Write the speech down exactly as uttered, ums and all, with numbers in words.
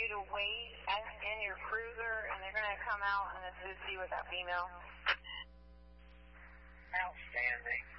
you to wait in your cruiser, and they're going to come out and assist you with that female. Outstanding.